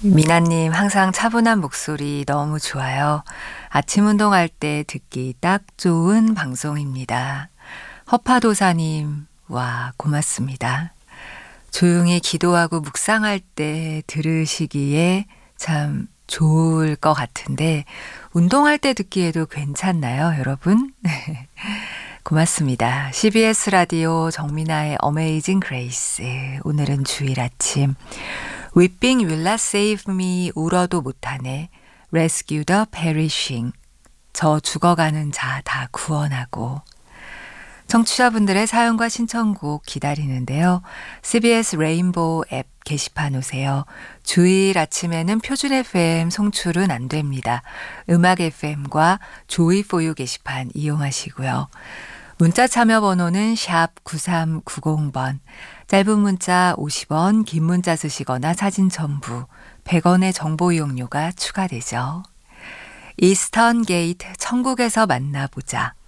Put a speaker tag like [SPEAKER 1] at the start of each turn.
[SPEAKER 1] 미나님, 항상 차분한 목소리 너무 좋아요. 아침 운동할 때 듣기 딱 좋은 방송입니다. 허파도사님, 와, 고맙습니다. 조용히 기도하고 묵상할 때 들으시기에 참 좋을 것 같은데, 운동할 때 듣기에도 괜찮나요, 여러분? 고맙습니다. CBS 라디오 정민아의 어메이징 그레이스. 오늘은 주일 아침. Weeping will not save me. 울어도 못하네. Rescue the perishing. 저 죽어가는 자 다 구원하고. 청취자분들의 사연과 신청곡 기다리는데요. CBS 레인보우 앱 게시판 오세요. 주일 아침에는 표준 FM 송출은 안 됩니다. 음악 FM과 조이 포유 게시판 이용하시고요. 문자 참여 번호는 샵 9390번. 짧은 문자 50원, 긴 문자 쓰시거나 사진 첨부 100원의 정보 이용료가 추가되죠. 이스턴 게이트 천국에서 만나보자.